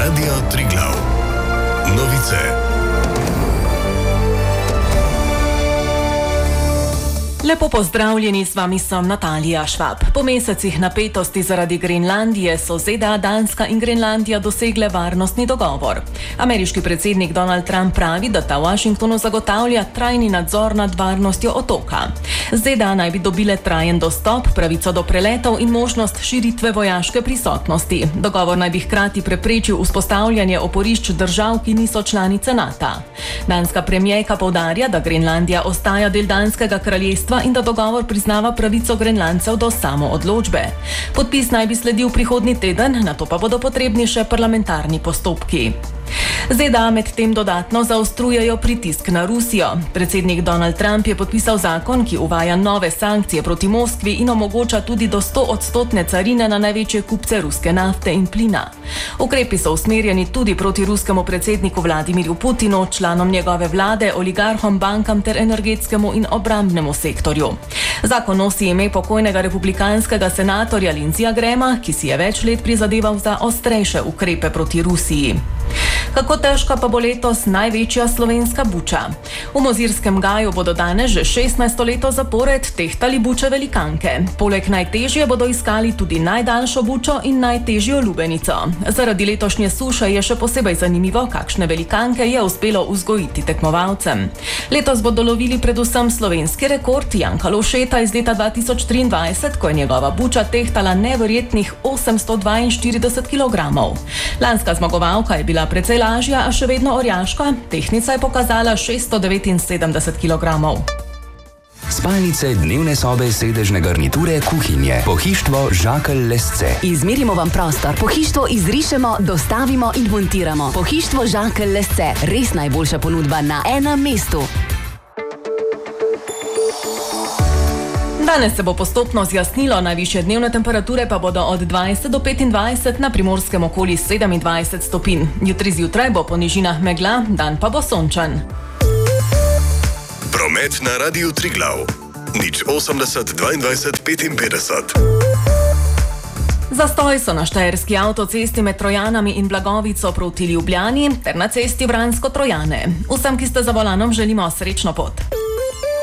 Radio Triglav. Novice. Lepo pozdravljeni, z vami sem Natalija Švab. Po mesecih napetosti zaradi Grenlandije so ZDA, Danska in Grenlandija dosegle varnostni dogovor. Ameriški predsednik Donald Trump pravi, da ta Washingtonu zagotavlja trajni nadzor nad varnostjo otoka. ZDA naj bi dobile trajen dostop, pravico do preletov in možnost širitve vojaške prisotnosti. Dogovor naj bi hkrati preprečil vzpostavljanje oporišč držav, ki niso članice NATO. Danska premierka poudarja, da Grenlandija ostaja del danskega kraljestva in da dogovor priznava pravico Grenlandcev do samoodločbe. Podpis naj bi sledil prihodnji teden, nato pa bodo potrebni še parlamentarni postopki. ZDA medtem dodatno zaostrujejo pritisk na Rusijo. Predsednik Donald Trump je podpisal zakon, ki uvaja nove sankcije proti Moskvi in omogoča tudi do 100% carine na največje kupce ruske nafte in plina. Ukrepi so usmerjeni tudi proti ruskemu predsedniku Vladimirju Putinu, članom njegove vlade, oligarhom, bankam ter energetskemu in obrambnemu sektorju. Zakon nosi ime pokojnega republikanskega senatorja Lindseyja Grahama, ki si je več let prizadeval za ostrejše ukrepe proti Rusiji. Kako težka pa bo letos največja slovenska buča? V Mozirskem gaju bodo danes že 16. leto zapored tehtali buče velikanke. Poleg najtežje bodo iskali tudi najdaljšo bučo in najtežjo lubenico. Zaradi letošnje suše je še posebej zanimivo, kakšne velikanke je uspelo vzgojiti tekmovalcem. Letos bodo lovili predvsem slovenski rekord Janka Lovšeta iz leta 2023, ko je njegova buča tehtala neverjetnih 842 kg. Lanska zmagovalka je bila precej lažja, a še vedno orjaška. Tehnica je pokazala 679 kg. Spalnice, dnevne sobe, sedežne garniture, kuhinje. Pohištvo Žakelj Lesce. Izmerimo vam prostor, pohištvo izrišemo, dostavimo in montiramo. Pohištvo Žakelj Lesce. Res najboljša ponudba na enem mestu. Danes se bo postopno zjasnilo, najvišje dnevne temperature pa bodo od 20 do 25, na Primorskem okoli 27 stopinj. Jutri zjutraj bo po nižinah megla, dan pa bo sončen. Promet na Radiu Triglav. 080 22 55. Zastoj so na štajerski avtocesti med Trojanami in Blagovico proti Ljubljani ter na cesti Vransko-Trojane. Vsem, ki ste za volanom, želimo srečno pot.